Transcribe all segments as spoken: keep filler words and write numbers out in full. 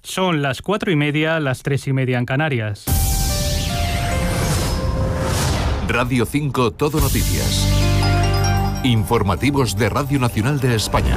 Son las cuatro y media, las tres y media en Canarias. Radio cinco Todo Noticias. Informativos de Radio Nacional de España.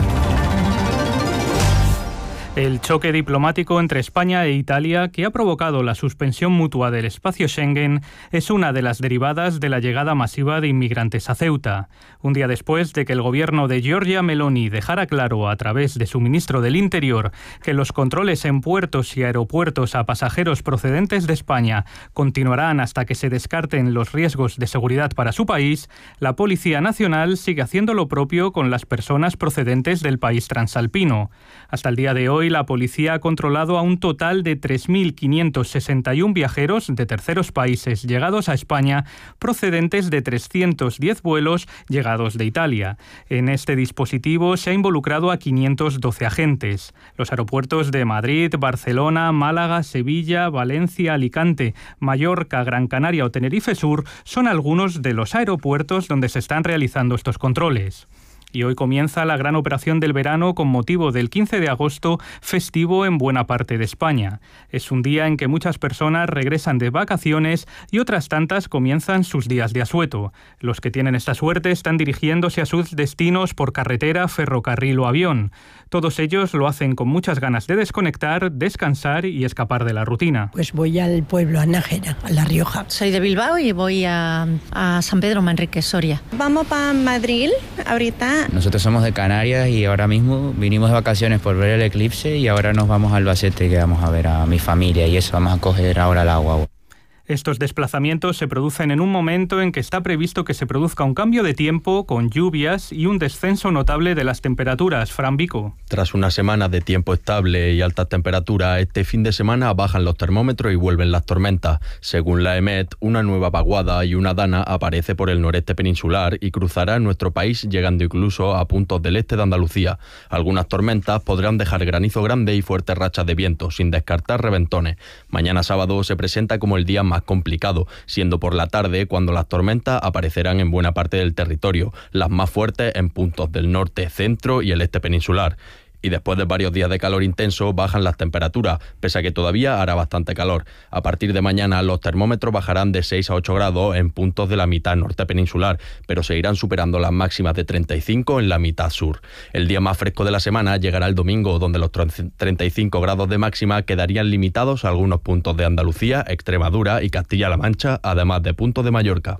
El choque diplomático entre España e Italia, que ha provocado la suspensión mutua del espacio Schengen, es una de las derivadas de la llegada masiva de inmigrantes a Ceuta. Un día después de que el gobierno de Giorgia Meloni dejara claro a través de su ministro del Interior que los controles en puertos y aeropuertos a pasajeros procedentes de España continuarán hasta que se descarten los riesgos de seguridad para su país, la Policía Nacional sigue haciendo lo propio con las personas procedentes del país transalpino. Hasta el día de hoy, la policía ha controlado a un total de tres mil quinientos sesenta y uno viajeros de terceros países llegados a España, procedentes de trescientos diez vuelos llegados de Italia. En este dispositivo se ha involucrado a quinientos doce agentes. Los aeropuertos de Madrid, Barcelona, Málaga, Sevilla, Valencia, Alicante, Mallorca, Gran Canaria o Tenerife Sur son algunos de los aeropuertos donde se están realizando estos controles. Y hoy comienza la gran operación del verano con motivo del quince de agosto, festivo en buena parte de España. Es un día en que muchas personas regresan de vacaciones y otras tantas comienzan sus días de asueto. Los que tienen esta suerte están dirigiéndose a sus destinos por carretera, ferrocarril o avión. Todos ellos lo hacen con muchas ganas de desconectar, descansar y escapar de la rutina. Pues voy al pueblo, a Nájera, a La Rioja. Soy de Bilbao y voy a, a San Pedro Manrique, Soria. Vamos para Madrid ahorita. Nosotros somos de Canarias y ahora mismo vinimos de vacaciones por ver el eclipse y ahora nos vamos a Albacete, que vamos a ver a mi familia y eso, vamos a coger ahora el agua. Estos desplazamientos se producen en un momento en que está previsto que se produzca un cambio de tiempo con lluvias y un descenso notable de las temperaturas. Fran Vico. Tras una semana de tiempo estable y altas temperaturas, este fin de semana bajan los termómetros y vuelven las tormentas. Según la EMET, una nueva vaguada y una dana aparece por el noreste peninsular y cruzará nuestro país, llegando incluso a puntos del este de Andalucía. Algunas tormentas podrán dejar granizo grande y fuertes rachas de viento, sin descartar reventones. Mañana sábado se presenta como el día más complicado, siendo por la tarde cuando las tormentas aparecerán en buena parte del territorio, las más fuertes en puntos del norte, centro y el este peninsular. Y después de varios días de calor intenso, bajan las temperaturas, pese a que todavía hará bastante calor. A partir de mañana, los termómetros bajarán de seis a ocho grados en puntos de la mitad norte peninsular, pero seguirán superando las máximas de treinta y cinco en la mitad sur. El día más fresco de la semana llegará el domingo, donde los treinta y cinco grados de máxima quedarían limitados a algunos puntos de Andalucía, Extremadura y Castilla-La Mancha, además de puntos de Mallorca.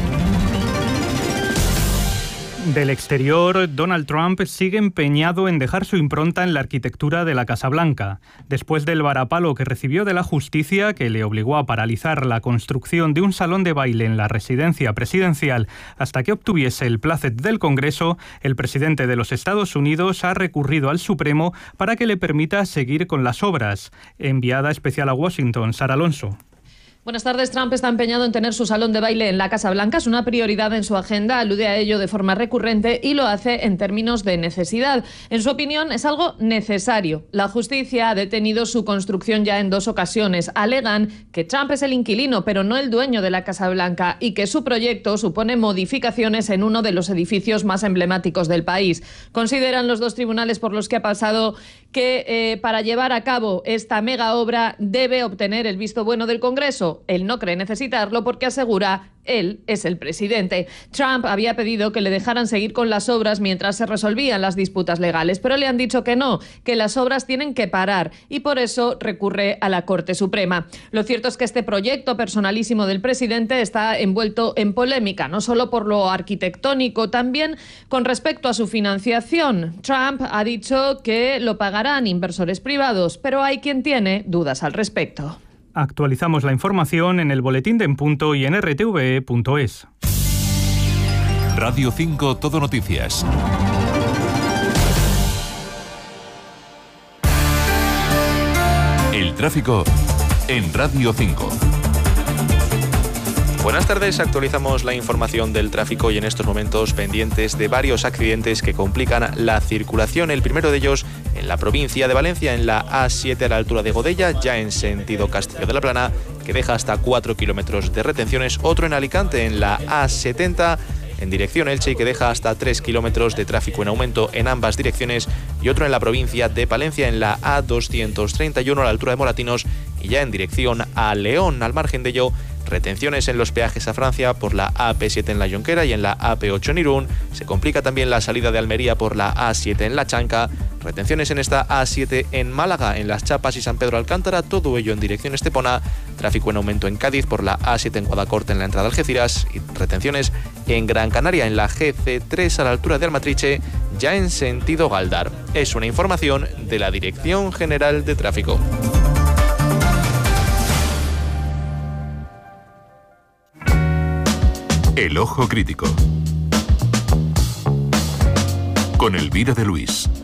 Del exterior, Donald Trump sigue empeñado en dejar su impronta en la arquitectura de la Casa Blanca. Después del varapalo que recibió de la justicia, que le obligó a paralizar la construcción de un salón de baile en la residencia presidencial hasta que obtuviese el plácet del Congreso, el presidente de los Estados Unidos ha recurrido al Supremo para que le permita seguir con las obras. Enviada especial a Washington, Sara Alonso. Buenas tardes. Trump está empeñado en tener su salón de baile en la Casa Blanca. Es una prioridad en su agenda, alude a ello de forma recurrente y lo hace en términos de necesidad. En su opinión, es algo necesario. La justicia ha detenido su construcción ya en dos ocasiones. Alegan que Trump es el inquilino, pero no el dueño de la Casa Blanca, y que su proyecto supone modificaciones en uno de los edificios más emblemáticos del país. Consideran los dos tribunales por los que ha pasado que eh, para llevar a cabo esta mega obra debe obtener el visto bueno del Congreso. Él no cree necesitarlo porque asegura él es el presidente. Trump había pedido que le dejaran seguir con las obras mientras se resolvían las disputas legales, pero le han dicho que no, que las obras tienen que parar y por eso recurre a la Corte Suprema. Lo cierto es que este proyecto personalísimo del presidente está envuelto en polémica, no solo por lo arquitectónico, también con respecto a su financiación. Trump ha dicho que lo pagarán inversores privados, pero hay quien tiene dudas al respecto. Actualizamos la información en el Boletín de En Punto y en r t v e punto es. Radio cinco Todo Noticias. El tráfico en Radio cinco. Buenas tardes, actualizamos la información del tráfico y en estos momentos pendientes de varios accidentes que complican la circulación. El primero de ellos en la provincia de Valencia, en la A siete a la altura de Godella, ya en sentido Castillo de la Plana, que deja hasta cuatro kilómetros de retenciones. Otro en Alicante, en la A setenta, en dirección Elche y que deja hasta tres kilómetros de tráfico en aumento en ambas direcciones, y otro en la provincia de Palencia en la A doscientos treinta y uno a la altura de Moratinos y ya en dirección a León. Al margen de ello, retenciones en los peajes a Francia por la A P siete en la Jonquera y en la A P ocho en Irún. Se complica también la salida de Almería por la A siete en La Chanca. Retenciones en esta A siete en Málaga, en Las Chapas y San Pedro Alcántara, todo ello en dirección Estepona. Tráfico en aumento en Cádiz por la A siete en Guadacorte en la entrada de Algeciras. Y retenciones en Gran Canaria en la G C tres a la altura de Almatriche, ya en sentido Galdar. Es una información de la Dirección General de Tráfico. El Ojo Crítico con Elvira de Luis.